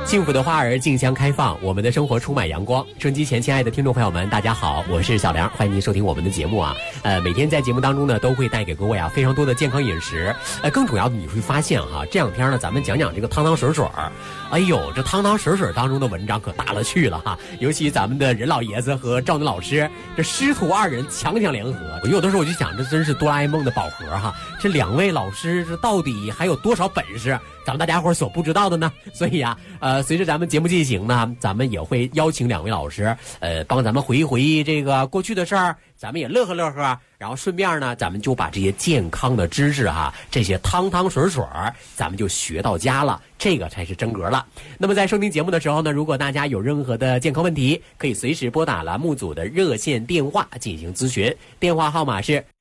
幸福的花儿竞相开放，我们的生活充满阳光。收音机前亲爱的听众朋友们，大家好，我是小梁，欢迎您收听我们的节目啊。每天在节目当中呢，都会带给各位啊非常多的健康饮食。更重要的你会发现哈，这两天呢，咱们讲讲这个汤汤水水。哎呦，这汤汤水水当中的文章可大了去了哈，尤其咱们的任老爷子和赵宁老师，这师徒二人强强联合。我有的时候我就想，这真是哆啦 A 梦的宝盒哈。这两位老师这到底还有多少本事，咱们大家伙所不知道的呢？所以啊，随着咱们节目进行呢，咱们也会邀请两位老师，帮咱们回忆回忆这个过去的事儿，咱们也乐呵乐呵，然后顺便呢，咱们就把这些健康的知识哈，这些汤汤水水，咱们就学到家了，这个才是真格了。那么在收听节目的时候呢，如果大家有任何的健康问题，可以随时拨打栏目组的热线电话进行咨询，电话号码是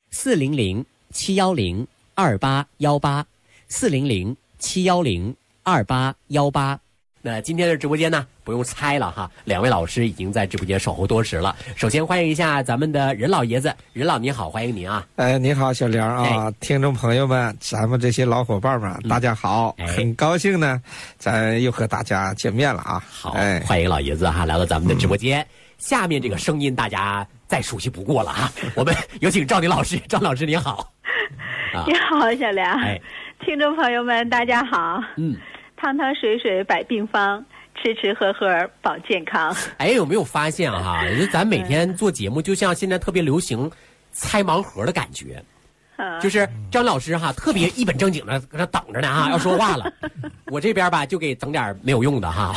400-710-2818，400-710-2818。那今天的直播间呢，不用猜了哈，两位老师已经在直播间守候多时了。首先欢迎一下咱们的任老爷子，任老你好，欢迎您啊！ 你好，小梁啊，听众朋友们，咱们这些老伙伴们，大家好，很高兴呢，咱又和大家见面了啊！ 好，欢迎老爷子哈，来到咱们的直播间。下面这个声音大家再熟悉不过了哈，我们有请赵宁老师，赵老师你好。 你好，小梁。听众朋友们，大家好。汤汤水水百病方，吃吃喝喝保健康。 有没有发现哈？咱每天做节目，就像现在特别流行猜盲盒的感觉，就是张老师哈，特别一本正经的搁那等着呢哈，要说话了，我这边吧就给整点没有用的哈，